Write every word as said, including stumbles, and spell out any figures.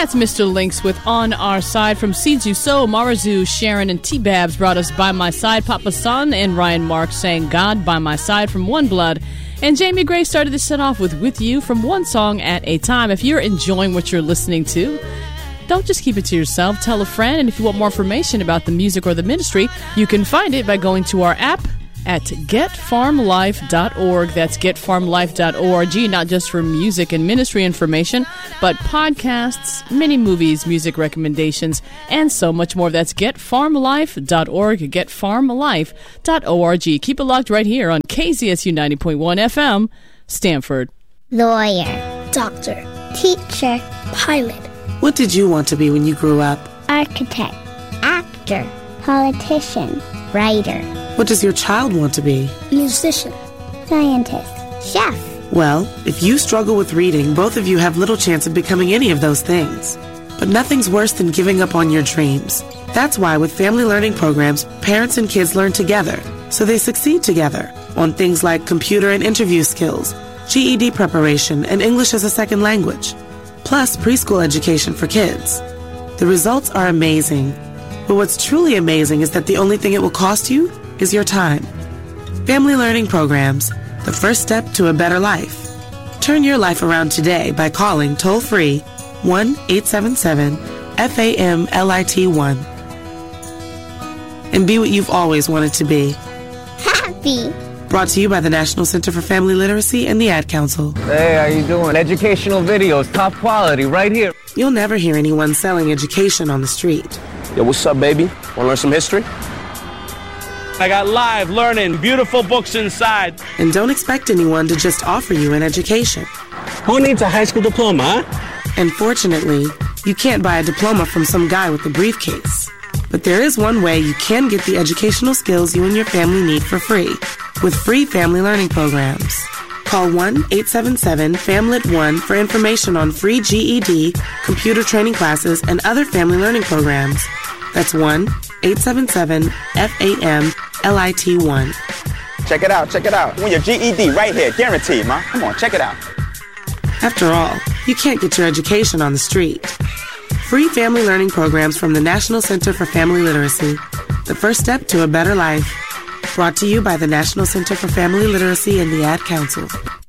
That's Mister Lynx with On Our Side. From Siju So, Marizu, Sharon, and T-Babs brought us By My Side. Papa San and Ryan Mark sang God By My Side from One Blood. And Jamie Gray started the set off with With You from One Song at a Time. If you're enjoying what you're listening to, don't just keep it to yourself. Tell a friend. And if you want more information about the music or the ministry, you can find it by going to our app at get farm life dot org. That's get farm life dot org, not just for music and ministry information, but podcasts, mini movies, music recommendations, and so much more. That's get farm life dot org, get farm life dot org. Keep it locked right here on K Z S U ninety point one F M, Stanford. Lawyer, doctor, teacher, pilot. What did you want to be when you grew up? architect, actor, politician, writer. What does your child want to be? Musician, scientist, chef. Well, if you struggle with reading, both of you have little chance of becoming any of those things. But nothing's worse than giving up on your dreams. That's why with family learning programs, parents and kids learn together, so they succeed together on things like computer and interview skills, G E D preparation, and English as a second language, plus preschool education for kids. The results are amazing. But what's truly amazing is that the only thing it will cost you is your time. Family learning programs, the first step to a better life. Turn your life around today by calling toll-free one eight seven seven F A M L I T one and be what you've always wanted to be. Happy. Brought to you by the National Center for Family Literacy and the Ad Council. Hey, how you doing? Educational videos, top quality, right here. You'll never hear anyone selling education on the street. Yo, what's up, baby? Want to learn some history? I got live learning, beautiful books inside. And don't expect anyone to just offer you an education. Who needs a high school diploma, huh? And fortunately, you can't buy a diploma from some guy with a briefcase. But there is one way you can get the educational skills you and your family need for free, with free family learning programs. Call one eight seven seven FAMLIT one for information on free G E D, computer training classes, and other family learning programs. That's one eight seven seven F A M L I T one. Check it out, check it out. Win your G E D right here, guaranteed, ma. Come on, check it out. After all, you can't get your education on the street. Free family learning programs from the National Center for Family Literacy, the first step to a better life. Brought to you by the National Center for Family Literacy and the Ad Council.